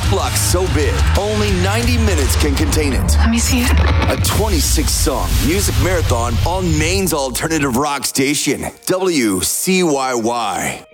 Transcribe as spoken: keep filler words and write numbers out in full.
rock block so big, only ninety minutes can contain it. Let me see it. A twenty-six song music marathon on Maine's alternative rock station, W C Y Y.